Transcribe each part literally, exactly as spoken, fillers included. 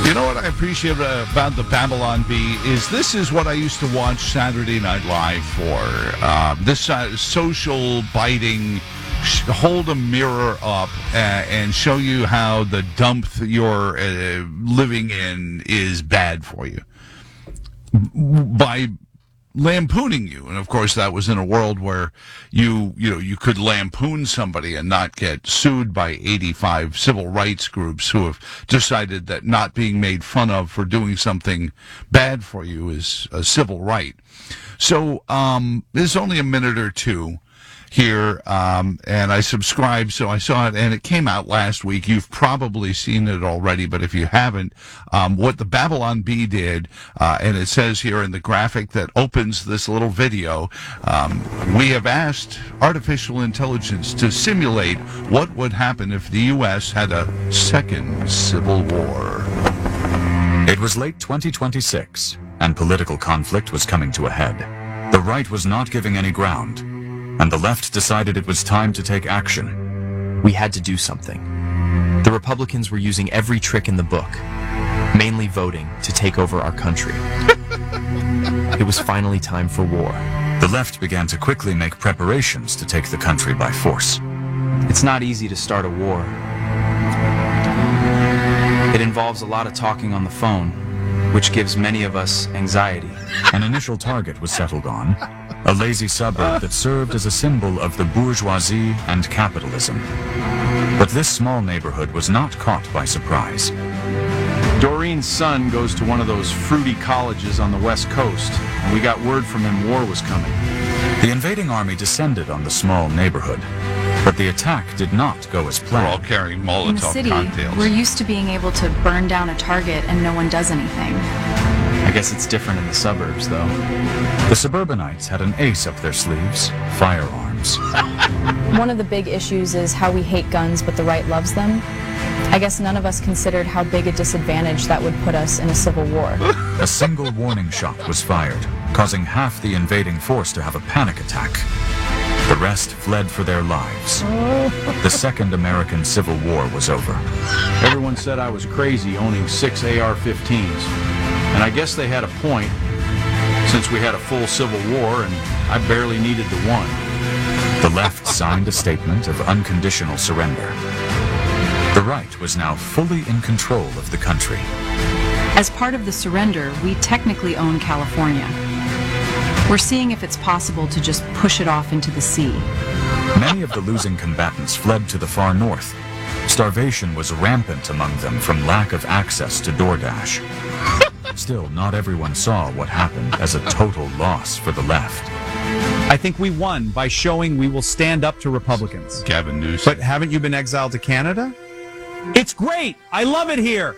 You know what I appreciate about the Babylon Bee is this is what I used to watch Saturday Night Live for. Um, this uh, social biting, sh- hold a mirror up uh, and show you how the dump you're uh, living in is bad for you by lampooning you. And of course that was in a world where you you know you could lampoon somebody and not get sued by eighty-five civil rights groups who have decided that not being made fun of for doing something bad for you is a civil right. So um there's only a minute or two here, um, and I subscribed, so I saw it, and it came out last week. You've probably seen it already, but if you haven't, um, what the Babylon Bee did, uh, and it says here in the graphic that opens this little video, um, we have asked artificial intelligence to simulate what would happen if the U S had a second civil war. It was late twenty twenty-six, and political conflict was coming to a head. The right was not giving any ground, and the left decided it was time to take action. We had to do something. The Republicans were using every trick in the book, mainly voting to take over our country. It was finally time for war. The left began to quickly make preparations to take the country by force. It's not easy to start a war. It involves a lot of talking on the phone, which gives many of us anxiety. An initial target was settled on, a lazy suburb that served as a symbol of the bourgeoisie and capitalism. But this small neighborhood was not caught by surprise. Doreen's son goes to one of those fruity colleges on the West Coast, and we got word from him war was coming. The invading army descended on the small neighborhood, but the attack did not go as We're all planned. carrying In the Molotov city, cocktails. we're used to being able to burn down a target and no one does anything. I guess it's different in the suburbs, though. The suburbanites had an ace up their sleeves, firearms. One of the big issues is how we hate guns but the right loves them. I guess none of us considered how big a disadvantage that would put us in a civil war. A single warning shot was fired, causing half the invading force to have a panic attack. The rest fled for their lives. The Second American Civil War was over. Everyone said I was crazy owning six A R fifteens. And I guess they had a point, since we had a full civil war and I barely needed the one. The left signed a statement of unconditional surrender. The right was now fully in control of the country. As part of the surrender, we technically own California. We're seeing if it's possible to just push it off into the sea. Many of the losing combatants fled to the far north. Starvation was rampant among them from lack of access to DoorDash. Still, not everyone saw what happened as a total loss for the left. I think we won by showing we will stand up to Republicans. Gavin Newsom. But haven't you been exiled to Canada? It's great! I love it here!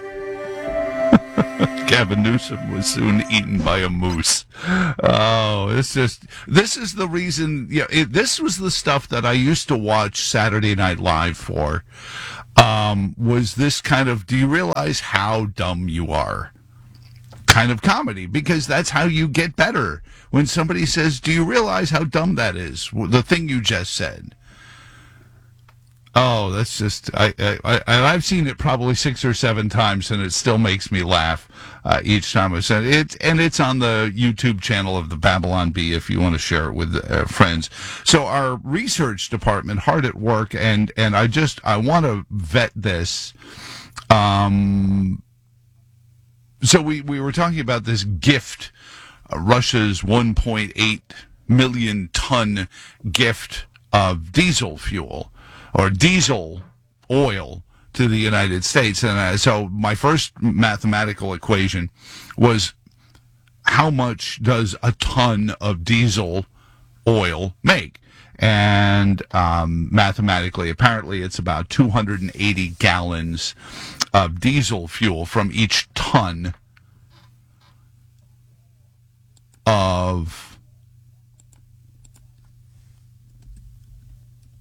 Gavin Newsom was soon eaten by a moose. Oh, it's just, this is the reason, yeah, it, this was the stuff that I used to watch Saturday Night Live for, um, was this kind of, do you realize how dumb you are? Kind of comedy, because that's how you get better. When somebody says, do you realize how dumb that is? The thing you just said. Oh, that's just, I, I, I, and I've seen it probably six or seven times, and it still makes me laugh uh, each time I said it. And it's on the YouTube channel of the Babylon Bee if you want to share it with uh, friends. So our research department, hard at work, and, and I just, I want to vet this. Um, so we, we were talking about this gift, uh, Russia's one point eight million ton gift of diesel fuel. Or diesel oil to the United States. And uh, so my first mathematical equation was how much does a ton of diesel oil make? And um, mathematically, apparently it's about two hundred eighty gallons of diesel fuel from each ton of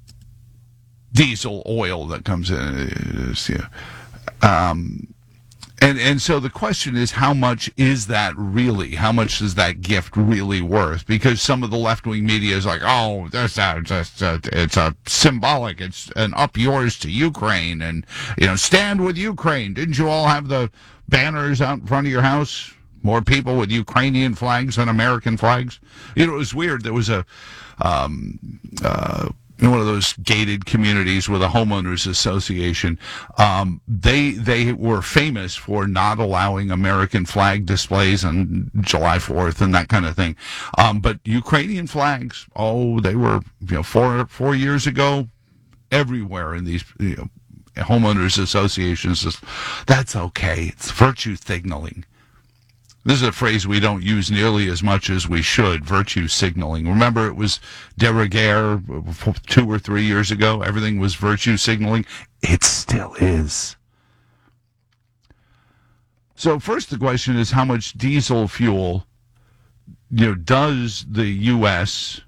diesel oil that comes in. Yeah. Um, And and so the question is, how much is that really? How much is that gift really worth? Because some of the left-wing media is like, oh, that's a, just a, it's a symbolic. It's an up yours to Ukraine, and you know, stand with Ukraine. Didn't you all have the banners out in front of your house? More people with Ukrainian flags than American flags. You know, it was weird. There was a um, uh, in one of those gated communities with a homeowners association. Um, they they were famous for not allowing American flag displays on July fourth and that kind of thing. Um, but Ukrainian flags, oh, they were, you know, four four years ago, everywhere in these, you know, homeowners associations. That's okay. It's virtue signaling. This is a phrase we don't use nearly as much as we should, virtue signaling. Remember, it was de rigueur two or three years ago. Everything was virtue signaling. It still is. So first the question is, how much diesel fuel, you know, does the U S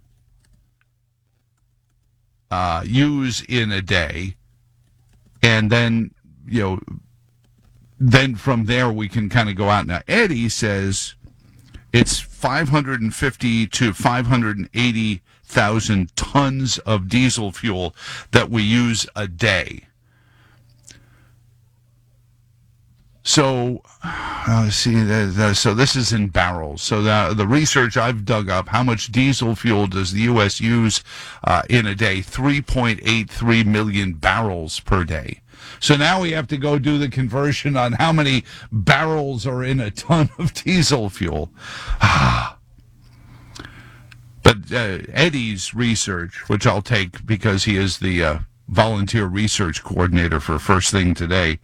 uh, use in a day? And then, you know, then from there we can kind of go out. Now, Eddie says it's five hundred fifty to five hundred eighty thousand tons of diesel fuel that we use a day. So, uh, see, uh, uh, so this is in barrels. So the, the research I've dug up, how much diesel fuel does the U S use uh, in a day? three point eight three million barrels per day. So now we have to go do the conversion on how many barrels are in a ton of diesel fuel. But uh, Eddie's research, which I'll take because he is the uh, volunteer research coordinator for First Thing Today,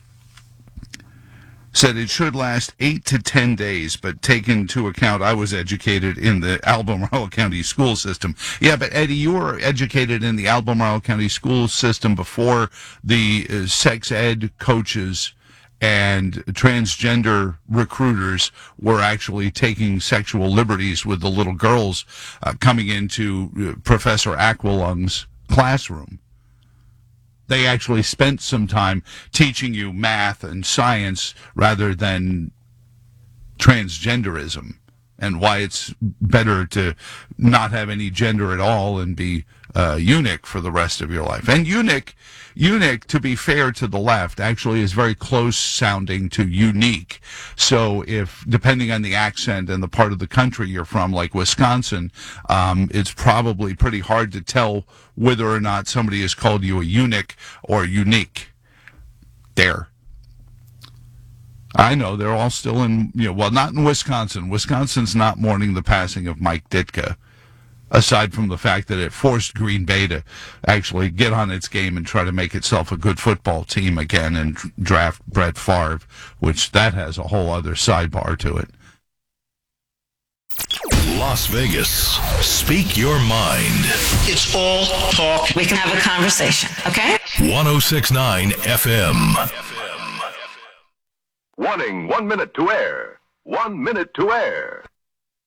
said it should last eight to ten days, but take into account I was educated in the Albemarle County school system. Yeah, but Eddie, you were educated in the Albemarle County school system before the uh, sex ed coaches and transgender recruiters were actually taking sexual liberties with the little girls uh, coming into uh, Professor Aquilung's classroom. They actually spent some time teaching you math and science rather than transgenderism and why it's better to not have any gender at all and be uh, eunuch for the rest of your life. And eunuch, eunuch, to be fair to the left, actually is very close sounding to unique. So if, depending on the accent and the part of the country you're from, like Wisconsin, um, it's probably pretty hard to tell whether or not somebody has called you a eunuch or unique. There. I know, they're all still in, you know, well, not in Wisconsin. Wisconsin's not mourning the passing of Mike Ditka, aside from the fact that it forced Green Bay to actually get on its game and try to make itself a good football team again and draft Brett Favre, which that has a whole other sidebar to it. Las Vegas. Speak your mind. It's all talk. We can have a conversation, okay? one oh six point nine F M. Warning, one minute to air. One minute to air.